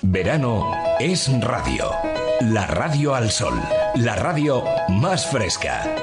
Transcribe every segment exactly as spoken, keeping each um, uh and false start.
Verano es radio. La radio al sol. La radio más fresca.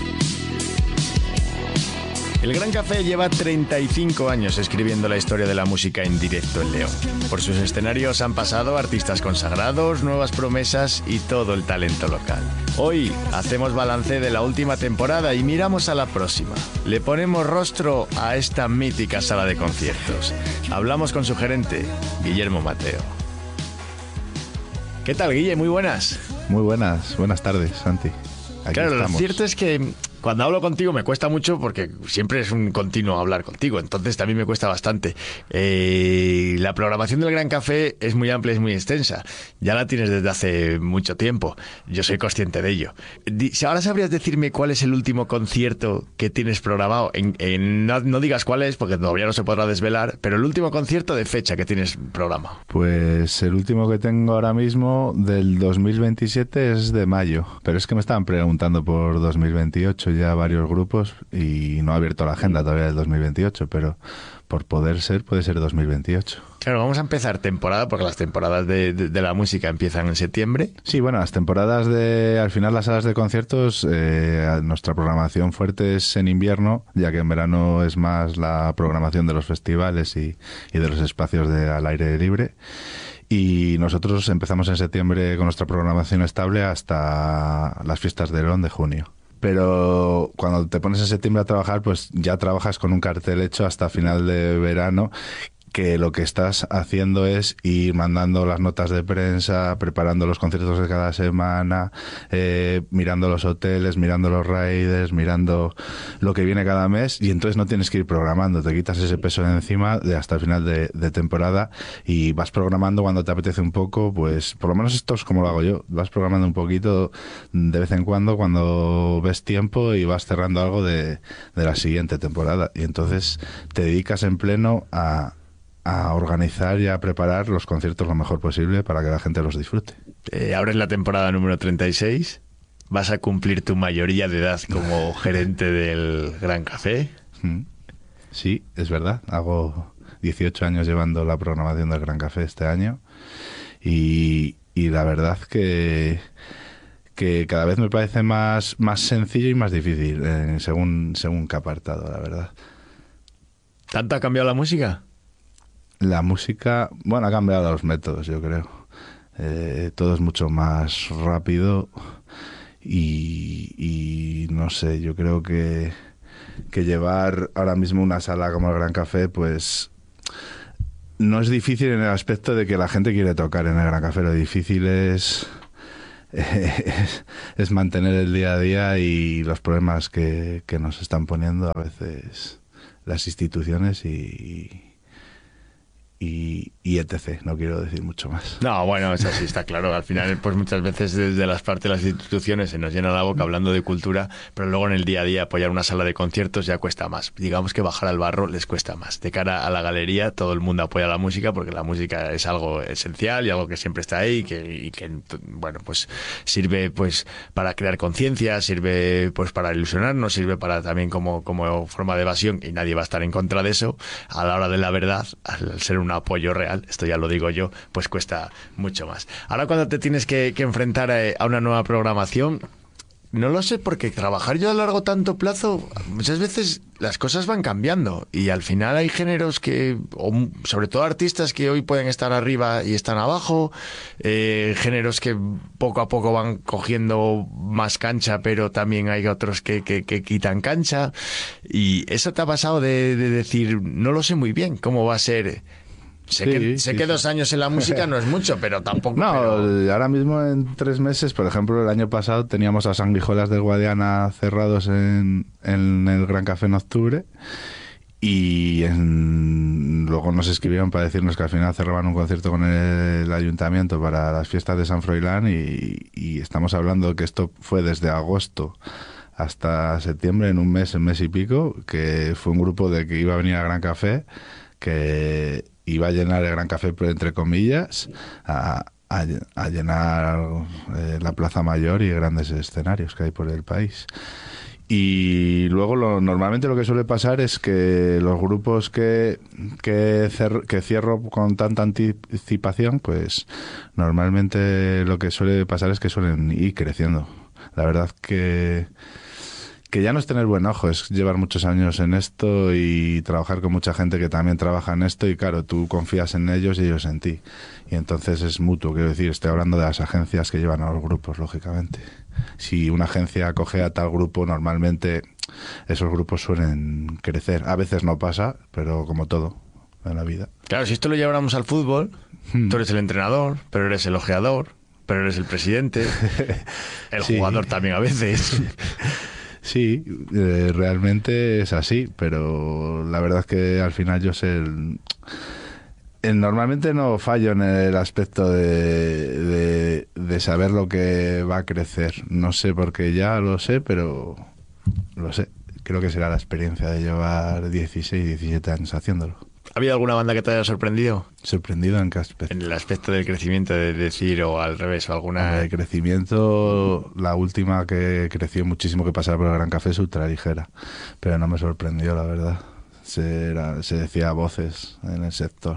El Gran Café lleva treinta y cinco años escribiendo la historia de la música en directo en León. Por sus escenarios han pasado artistas consagrados, nuevas promesas y todo el talento local. Hoy hacemos balance de la última temporada y miramos a la próxima. Le ponemos rostro a esta mítica sala de conciertos. Hablamos con su gerente, Guillermo Mateo. ¿Qué tal, Guille? Muy buenas. Muy buenas, buenas tardes, Santi. Aquí claro, estamos. Lo cierto es que cuando hablo contigo me cuesta mucho porque siempre es un continuo hablar contigo, entonces también me cuesta bastante. Eh, la programación del Gran Café es muy amplia, es muy extensa. Ya la tienes desde hace mucho tiempo. Yo soy consciente de ello. Ahora sabrías decirme cuál es el último concierto que tienes programado. En, en, no, no digas cuál es porque todavía no se podrá desvelar, pero el último concierto de fecha que tienes programado. Pues el último que tengo ahora mismo del dos mil veintisiete es de mayo, pero es que me estaban preguntando por dos mil veintiocho ya varios grupos y no ha abierto la agenda todavía del dos mil veintiocho, pero por poder ser, puede ser dos mil veintiocho. Claro, vamos a empezar temporada porque las temporadas de, de, de la música empiezan en septiembre. Sí, bueno, las temporadas de, al final las salas de conciertos, eh, nuestra programación fuerte es en invierno, ya que en verano es más la programación de los festivales y, y de los espacios de, al aire libre. Y nosotros empezamos en septiembre con nuestra programación estable hasta las fiestas de León de junio. Pero cuando te pones en septiembre a trabajar, pues ya trabajas con un cartel hecho hasta final de verano, que lo que estás haciendo es ir mandando las notas de prensa, preparando los conciertos de cada semana, eh, mirando los hoteles, mirando los riders, mirando lo que viene cada mes, y entonces no tienes que ir programando, te quitas ese peso de encima de hasta el final de, de temporada y vas programando cuando te apetece un poco, pues por lo menos esto es como lo hago yo, vas programando un poquito de vez en cuando cuando ves tiempo y vas cerrando algo de, de la siguiente temporada, y entonces te dedicas en pleno a a organizar y a preparar los conciertos lo mejor posible para que la gente los disfrute. Eh, ahora es la temporada número treinta y seis. ¿Vas a cumplir tu mayoría de edad como gerente del Gran Café? Sí, es verdad. Hago dieciocho años llevando la programación del Gran Café este año y, y la verdad que, que cada vez me parece más, más sencillo y más difícil eh, según, según qué apartado, la verdad. ¿Tanto ha cambiado la música? La música, bueno, ha cambiado los métodos, yo creo. Eh, todo es mucho más rápido y, y no sé, yo creo que, que llevar ahora mismo una sala como el Gran Café, pues no es difícil en el aspecto de que la gente quiere tocar en el Gran Café. Lo difícil es, es, es mantener el día a día y los problemas que, que nos están poniendo a veces las instituciones y... Y, y etcétera. No quiero decir mucho más. No, bueno, eso sí está claro. Al final, pues muchas veces desde las partes de las instituciones se nos llena la boca hablando de cultura, pero luego en el día a día apoyar una sala de conciertos ya cuesta más. Digamos que bajar al barro les cuesta más. De cara a la galería, todo el mundo apoya la música porque la música es algo esencial y algo que siempre está ahí y que, y que bueno, pues sirve pues para crear conciencia, sirve pues para ilusionarnos, sirve para también como, como forma de evasión, y nadie va a estar en contra de eso. A la hora de la verdad, al ser un apoyo real, esto ya lo digo yo, pues cuesta mucho más. Ahora cuando te tienes que, que enfrentar a, a una nueva programación, no lo sé, porque trabajar yo a largo tanto plazo, muchas veces las cosas van cambiando y al final hay géneros que, o sobre todo artistas que hoy pueden estar arriba y están abajo, eh, géneros que poco a poco van cogiendo más cancha, pero también hay otros que, que, que quitan cancha, y eso te ha pasado de, de decir, no lo sé muy bien cómo va a ser. Sé, sí, que, sé sí, que sí. dos años en la música no es mucho, pero tampoco... No, pero... ahora mismo en tres meses, por ejemplo, el año pasado teníamos a Sanguijuelas del Guadiana cerrados en, en el Gran Café en octubre y en, luego nos escribieron para decirnos que al final cerraban un concierto con el, el ayuntamiento para las fiestas de San Froilán y, y estamos hablando que esto fue desde agosto hasta septiembre, en un mes, un mes y pico, que fue un grupo de que iba a venir al Gran Café, que iba a llenar el Gran Café, entre comillas, a, a, a llenar eh, la Plaza Mayor y grandes escenarios que hay por el país. Y luego lo, normalmente lo que suele pasar es que los grupos que, que, cer, que cierro con tanta anticipación, pues normalmente lo que suele pasar es que suelen ir creciendo. La verdad que, que ya no es tener buen ojo, es llevar muchos años en esto y trabajar con mucha gente que también trabaja en esto y claro, tú confías en ellos y ellos en ti. Y entonces es mutuo, quiero decir, estoy hablando de las agencias que llevan a los grupos, lógicamente. Si una agencia acoge a tal grupo, normalmente esos grupos suelen crecer. A veces no pasa, pero como todo en la vida. Claro, si esto lo lleváramos al fútbol, hmm. tú eres el entrenador, pero eres el ojeador, pero eres el presidente, el sí. jugador también a veces. Sí, eh, realmente es así, pero la verdad es que al final yo sé... El... Normalmente no fallo en el aspecto de, de, de saber lo que va a crecer. No sé porque ya lo sé, pero lo sé. Creo que será la experiencia de llevar dieciséis, diecisiete años haciéndolo. ¿Ha habido alguna banda que te haya sorprendido? ¿Sorprendido en qué aspecto? En el aspecto del crecimiento, de decir, o al revés, o alguna... De crecimiento, la última que creció muchísimo que pasaba por el Gran Café es Ultraligera, pero no me sorprendió, la verdad. Se, era, se decía voces en el sector.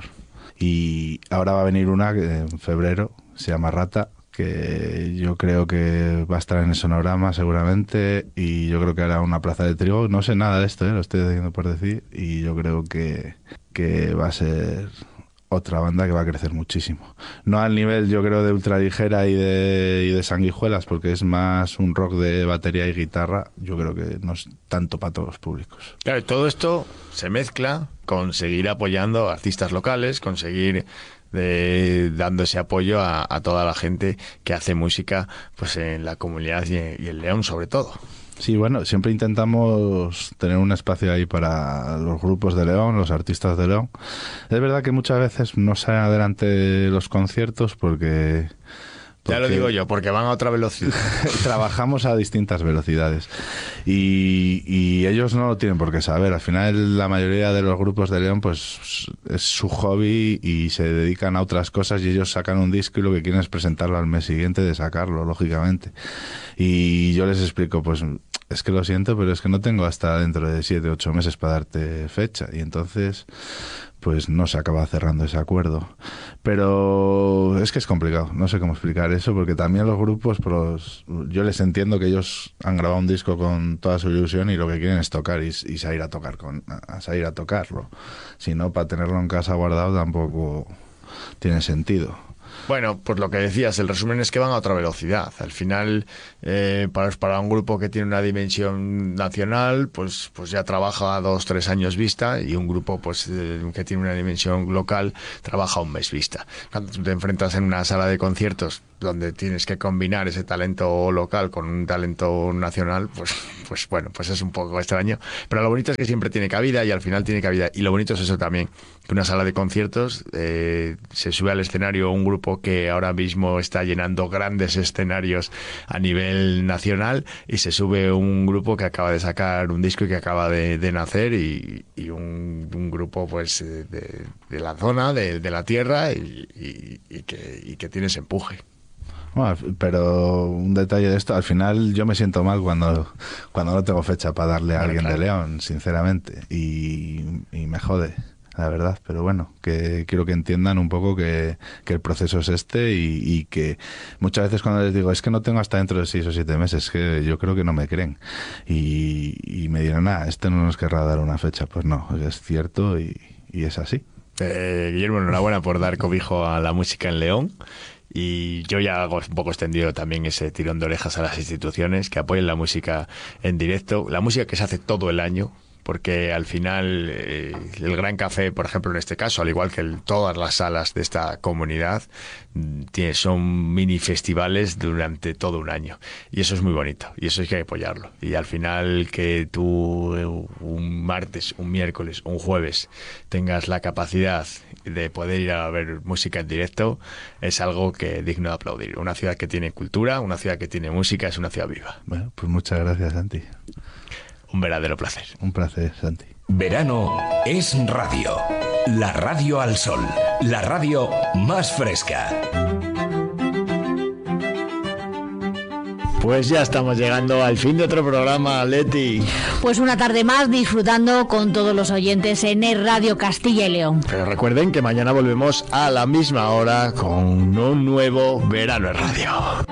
Y ahora va a venir una que en febrero, se llama Rata, que yo creo que va a estar en el Sonorama seguramente, y yo creo que hará una Plaza de Trigo. No sé nada de esto, ¿eh? Lo estoy diciendo por decir, y yo creo que, que va a ser otra banda que va a crecer muchísimo. No al nivel, yo creo, de Ultraligera y de, y de Sanguijuelas, porque es más un rock de batería y guitarra. Yo creo que no es tanto para todos los públicos. Claro, todo esto se mezcla con seguir apoyando a artistas locales, con seguir de, dando ese apoyo a, a toda la gente que hace música pues en la comunidad y en, y en León sobre todo. Sí, bueno, siempre intentamos tener un espacio ahí para los grupos de León, los artistas de León. Es verdad que muchas veces no salen adelante los conciertos porque... Ya lo digo yo, porque van a otra velocidad. Trabajamos a distintas velocidades y, y ellos no lo tienen por qué saber. Al final la mayoría de los grupos de León pues es su hobby y se dedican a otras cosas, y ellos sacan un disco y lo que quieren es presentarlo al mes siguiente de sacarlo, lógicamente. Y yo les explico, pues es que lo siento, pero es que no tengo hasta dentro de siete, ocho meses para darte fecha. Y entonces pues no se acaba cerrando ese acuerdo. Pero es que es complicado, no sé cómo explicar eso, porque también los grupos, pues, yo les entiendo que ellos han grabado un disco con toda su ilusión y lo que quieren es tocar y, y salir a tocar con, a salir a tocarlo. Si no, para tenerlo en casa guardado tampoco tiene sentido. Bueno, pues lo que decías, el resumen es que van a otra velocidad. Al final, eh, para, para un grupo que tiene una dimensión nacional, pues, pues ya trabaja a dos, tres años vista, y un grupo pues eh, que tiene una dimensión local trabaja un mes vista. Cuando tú te enfrentas en una sala de conciertos donde tienes que combinar ese talento local con un talento nacional, pues, pues bueno, pues es un poco extraño. Pero lo bonito es que siempre tiene cabida y al final tiene cabida. Y lo bonito es eso también, que una sala de conciertos eh, se sube al escenario un grupo que ahora mismo está llenando grandes escenarios a nivel nacional, y se sube un grupo que acaba de sacar un disco y que acaba de, de nacer, y, y un, un grupo pues de, de la zona, de, de la tierra, y, y, y, que, y que tiene ese empuje. Bueno, pero un detalle de esto, al final yo me siento mal cuando, cuando no tengo fecha para darle a bueno, alguien claro. de León, sinceramente, y, y me jode, la verdad, pero bueno, que quiero que entiendan un poco que, que el proceso es este, y, y que muchas veces cuando les digo, es que no tengo hasta dentro de seis o siete meses, que yo creo que no me creen, y, y me dirán, ah, este no nos querrá dar una fecha. Pues no, es cierto y, y es así. Eh, Guillermo, enhorabuena por dar cobijo a la música en León. Y yo ya hago un poco extendido también ese tirón de orejas a las instituciones que apoyen la música en directo, la música que se hace todo el año, porque al final eh, el Gran Café, por ejemplo, en este caso, al igual que el, todas las salas de esta comunidad, tiene, son mini festivales durante todo un año, y eso es muy bonito, y eso hay que apoyarlo. Y al final que tú un martes, un miércoles, un jueves tengas la capacidad de poder ir a ver música en directo, es algo que es digno de aplaudir. Una ciudad que tiene cultura, una ciudad que tiene música, es una ciudad viva. Bueno, pues muchas gracias, Santi. Un verdadero placer. Un placer, Santi. Verano es radio. La radio al sol. La radio más fresca. Pues ya estamos llegando al fin de otro programa, Leti. Pues una tarde más disfrutando con todos los oyentes en Es Radio Castilla y León. Pero recuerden que mañana volvemos a la misma hora con un nuevo Verano en Radio.